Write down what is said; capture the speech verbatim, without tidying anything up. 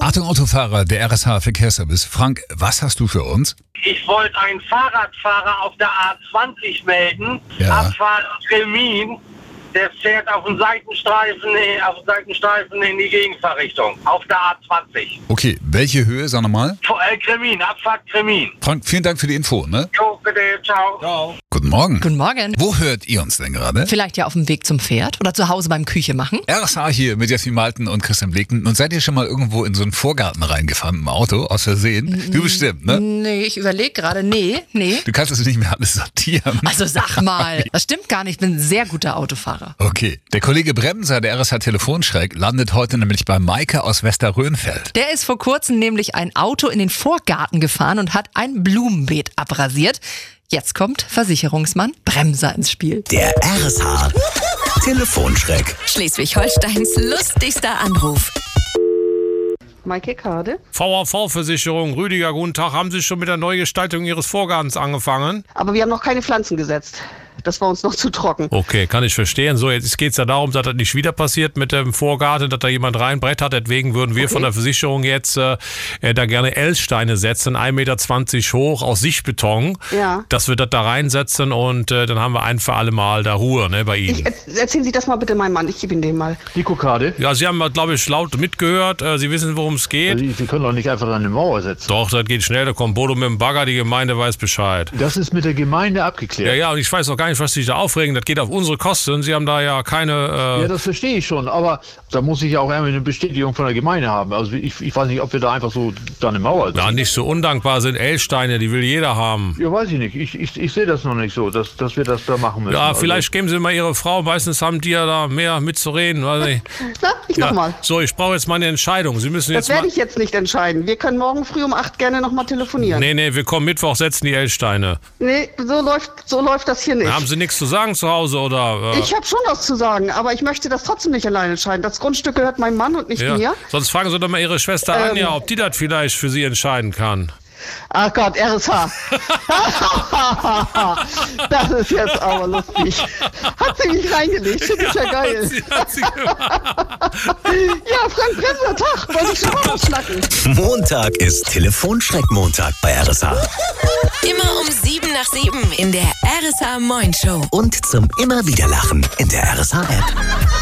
Achtung Autofahrer, der R S H-Verkehrsservice. Frank, was hast du für uns? Ich wollte einen Fahrradfahrer auf der A zwanzig melden. Ja. Abfahrt Kremin. Der fährt auf den Seitenstreifen, auf den Seitenstreifen in die Gegenfahrrichtung. Auf der A zwanzig. Okay, welche Höhe, sag nochmal? Äh, Kremin, Abfahrt Kremin. Frank, vielen Dank für die Info, ne? Jo, bitte, ciao. Ciao. Guten Morgen. Guten Morgen. Wo hört ihr uns denn gerade? Vielleicht ja auf dem Weg zum Pferd oder zu Hause beim Küche machen. R S H hier mit Jessie Malten und Christian Bleken. Und seid ihr schon mal irgendwo in so einen Vorgarten reingefahren im Auto, aus Versehen? Du bestimmt, ne? Nee, ich überlege gerade. Nee, nee. Du kannst es nicht mehr alles sortieren. Also sag mal, das stimmt gar nicht. Ich bin ein sehr guter Autofahrer. Okay, der Kollege Bremser, der R S H-Telefonschreck, landet heute nämlich bei Maike aus Westerrönfeld. Der ist vor kurzem nämlich ein Auto in den Vorgarten gefahren und hat ein Blumenbeet abrasiert. Jetzt kommt Versicherungsmann Bremser ins Spiel. Der R S H-Telefonschreck. Schleswig-Holsteins lustigster Anruf. Maike Kade. V A V-Versicherung, Rüdiger, guten Tag. Haben Sie schon mit der Neugestaltung Ihres Vorgartens angefangen? Aber wir haben noch keine Pflanzen gesetzt. Das war uns noch zu trocken. Okay, kann ich verstehen. So, jetzt geht es ja darum, dass das nicht wieder passiert mit dem Vorgarten, dass da jemand reinbrett hat. Deswegen würden wir Okay. von der Versicherung jetzt äh, da gerne L-Steine setzen, ein Meter zwanzig hoch, aus Sichtbeton. Ja. Dass wir das da reinsetzen und äh, dann haben wir ein für alle Mal da Ruhe, ne, bei Ihnen. Ich, erz- erzählen Sie das mal bitte meinem Mann. Ich gebe Ihnen den mal. Die Kokade? Ja, Sie haben, glaube ich, laut mitgehört. Äh, Sie wissen, worum es geht. Sie, Sie können doch nicht einfach an eine Mauer setzen. Doch, das geht schnell. Da kommt Bodo mit dem Bagger, die Gemeinde weiß Bescheid. Das ist mit der Gemeinde abgeklärt. Ja, ja, und ich weiß auch gar nicht, was Sie sich da aufregen. Das geht auf unsere Kosten. Sie haben da ja keine... Äh Ja, das verstehe ich schon, aber da muss ich ja auch irgendwie eine Bestätigung von der Gemeinde haben. Also ich, ich weiß nicht, ob wir da einfach so da eine Mauer ja, ziehen. nicht so undankbar sind L-Steine, die will jeder haben. Ja, weiß ich nicht. Ich, ich, ich sehe das noch nicht so, dass, dass wir das da machen müssen. Ja, Also, vielleicht geben Sie mal Ihre Frau. Meistens haben die ja da mehr mitzureden. Weiß ich. Na, ich Ja. mach mal. So, ich brauche jetzt mal eine Entscheidung. Sie müssen Das jetzt werde mal... ich jetzt nicht entscheiden. Wir können morgen früh um acht gerne noch mal telefonieren. Nee, nee, wir kommen Mittwoch, setzen die L-Steine. Nee, so läuft, so läuft das hier nicht. Haben Sie nichts zu sagen zu Hause, oder? Äh, Ich habe schon was zu sagen, aber ich möchte das trotzdem nicht alleine entscheiden. Das Grundstück gehört meinem Mann und nicht ja. mir. Sonst fragen Sie doch mal Ihre Schwester Ähm. Anja, ob die das vielleicht für Sie entscheiden kann. Ach Gott, R S H. Das ist jetzt aber lustig. Hat sie mich reingelegt. Das ist ja geil. Sie hat sie gemacht. Ja, Frank Bremser, Tag. Wollte ich schon mal schnacken. Montag ist Telefonschreck-Montag bei R S H. Immer um sieben nach sieben in der R S H Moin Show. Und zum immer wieder Lachen in der R S H-App.